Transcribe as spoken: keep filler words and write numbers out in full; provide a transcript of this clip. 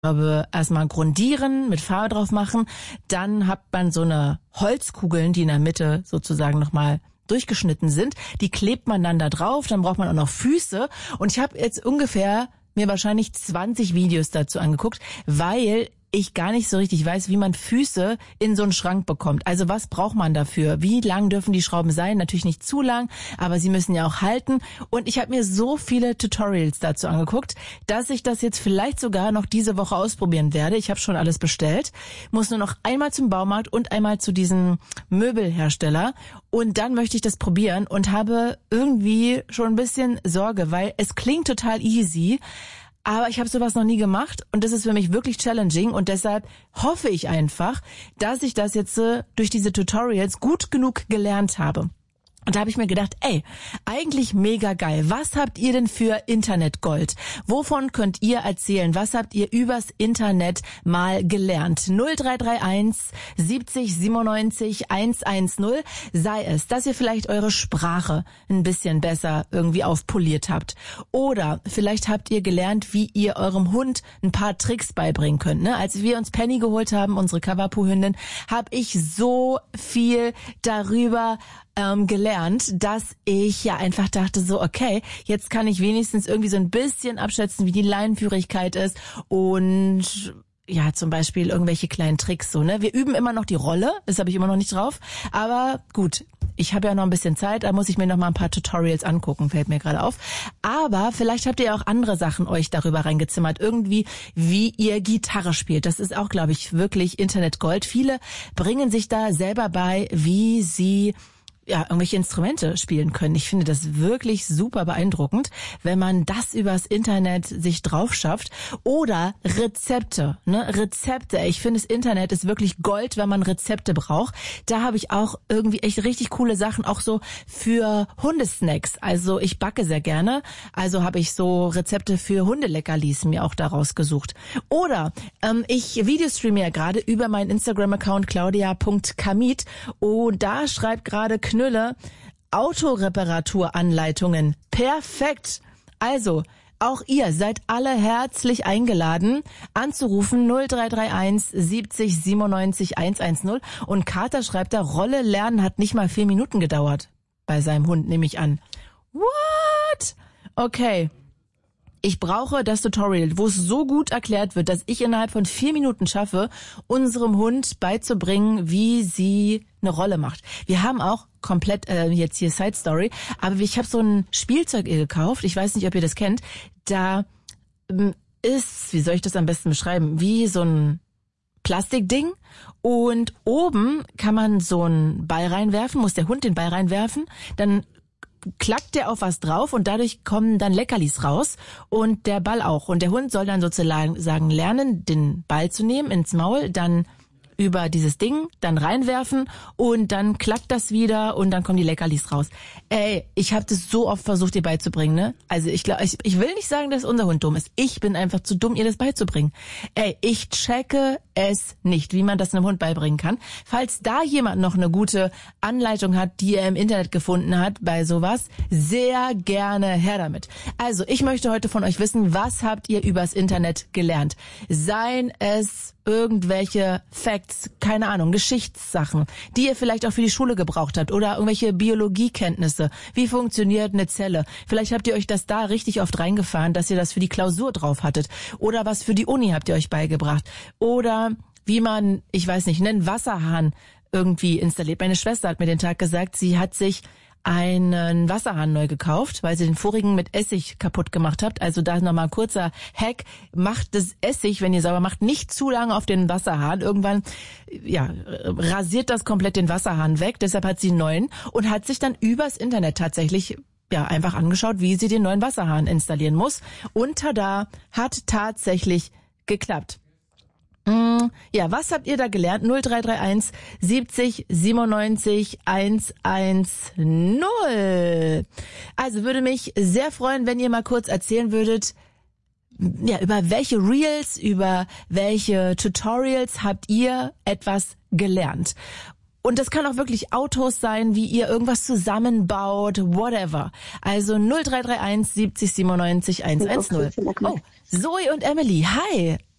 Farbe erstmal grundieren, mit Farbe drauf machen. Dann hat man so eine Holzkugeln, die in der Mitte sozusagen nochmal durchgeschnitten sind. Die klebt man dann da drauf. Dann braucht man auch noch Füße. Und ich habe jetzt ungefähr mir wahrscheinlich zwanzig Videos dazu angeguckt, weil ich gar nicht so richtig weiß, wie man Füße in so einen Schrank bekommt. Also was braucht man dafür? Wie lang dürfen die Schrauben sein? Natürlich nicht zu lang, aber sie müssen ja auch halten. Und ich habe mir so viele Tutorials dazu angeguckt, dass ich das jetzt vielleicht sogar noch diese Woche ausprobieren werde. Ich habe schon alles bestellt, muss nur noch einmal zum Baumarkt und einmal zu diesem Möbelhersteller. Und dann möchte ich das probieren und habe irgendwie schon ein bisschen Sorge, weil es klingt total easy, aber ich habe sowas noch nie gemacht und das ist für mich wirklich challenging und deshalb hoffe ich einfach, dass ich das jetzt äh, durch diese Tutorials gut genug gelernt habe. Und da habe ich mir gedacht, ey, eigentlich mega geil. Was habt ihr denn für Internetgold? Wovon könnt ihr erzählen? Was habt ihr übers Internet mal gelernt? null drei drei eins siebzig siebenundneunzig hundertzehn. Sei es, dass ihr vielleicht eure Sprache ein bisschen besser irgendwie aufpoliert habt. Oder vielleicht habt ihr gelernt, wie ihr eurem Hund ein paar Tricks beibringen könnt. Ne? Als wir uns Penny geholt haben, unsere Kavapu-Hündin, habe ich so viel darüber Ähm, gelernt, dass ich ja einfach dachte so, okay, jetzt kann ich wenigstens irgendwie so ein bisschen abschätzen, wie die Leinenführigkeit ist und ja, zum Beispiel irgendwelche kleinen Tricks so, ne? Wir üben immer noch die Rolle, das habe ich immer noch nicht drauf, aber gut, ich habe ja noch ein bisschen Zeit, da muss ich mir noch mal ein paar Tutorials angucken, fällt mir gerade auf. Aber vielleicht habt ihr auch andere Sachen euch darüber reingezimmert, irgendwie wie ihr Gitarre spielt. Das ist auch, glaube ich, wirklich Internetgold. Viele bringen sich da selber bei, wie sie ja, irgendwelche Instrumente spielen können. Ich finde das wirklich super beeindruckend, wenn man das übers Internet sich drauf schafft. Oder Rezepte, ne? Rezepte. Ich finde, das Internet ist wirklich Gold, wenn man Rezepte braucht. Da habe ich auch irgendwie echt richtig coole Sachen, auch so für Hundesnacks. Also ich backe sehr gerne, also habe ich so Rezepte für Hundeleckerlis mir auch daraus gesucht. Oder ähm, ich videostreame ja gerade über meinen Instagram-Account claudia punkt kamit und da schreibt gerade Knülle, Autoreparaturanleitungen. Perfekt. Also, auch ihr seid alle herzlich eingeladen, anzurufen null drei drei eins siebzig siebenundneunzig hundertzehn. Und Kater schreibt da, Rolle lernen hat nicht mal vier Minuten gedauert. Bei seinem Hund nehme ich an. What? Okay. Ich brauche das Tutorial, wo es so gut erklärt wird, dass ich innerhalb von vier Minuten schaffe, unserem Hund beizubringen, wie sie eine Rolle macht. Wir haben auch komplett, äh, jetzt hier Side Story, aber ich habe so ein Spielzeug gekauft, ich weiß nicht, ob ihr das kennt, da ähm, ist, wie soll ich das am besten beschreiben, wie so ein Plastikding und oben kann man so einen Ball reinwerfen, muss der Hund den Ball reinwerfen, dann klackt der auf was drauf und dadurch kommen dann Leckerlis raus und der Ball auch. Und der Hund soll dann sozusagen lernen, den Ball zu nehmen, ins Maul, dann über dieses Ding, dann reinwerfen und dann klackt das wieder und dann kommen die Leckerlis raus. Ey, ich habe das so oft versucht, ihr beizubringen, ne? Also ich glaube, ich, ich will nicht sagen, dass unser Hund dumm ist. Ich bin einfach zu dumm, ihr das beizubringen. Ey, ich checke es nicht, wie man das einem Hund beibringen kann. Falls da jemand noch eine gute Anleitung hat, die er im Internet gefunden hat bei sowas, sehr gerne her damit. Also, ich möchte heute von euch wissen, was habt ihr übers Internet gelernt? Seien es irgendwelche Facts, keine Ahnung, Geschichtssachen, die ihr vielleicht auch für die Schule gebraucht habt oder irgendwelche Biologiekenntnisse. Wie funktioniert eine Zelle? Vielleicht habt ihr euch das da richtig oft reingefahren, dass ihr das für die Klausur drauf hattet. Oder was für die Uni habt ihr euch beigebracht. Oder wie man, ich weiß nicht, einen Wasserhahn irgendwie installiert. Meine Schwester hat mir den Tag gesagt, sie hat sich einen Wasserhahn neu gekauft, weil sie den vorigen mit Essig kaputt gemacht habt. Also da nochmal ein kurzer Hack. Macht das Essig, wenn ihr sauber macht, nicht zu lange auf den Wasserhahn. Irgendwann ja, rasiert das komplett den Wasserhahn weg. Deshalb hat sie einen neuen und hat sich dann übers Internet tatsächlich ja einfach angeschaut, wie sie den neuen Wasserhahn installieren muss. Und tada, hat tatsächlich geklappt. Ja, was habt ihr da gelernt? null drei drei eins siebzig siebenundneunzig hundertzehn. Also würde mich sehr freuen, wenn ihr mal kurz erzählen würdet, ja, über welche Reels, über welche Tutorials habt ihr etwas gelernt? Und das kann auch wirklich Autos sein, wie ihr irgendwas zusammenbaut, whatever. Also null drei drei eins siebzig siebenundneunzig hundertzehn. Oh, Zoe und Emily, hi.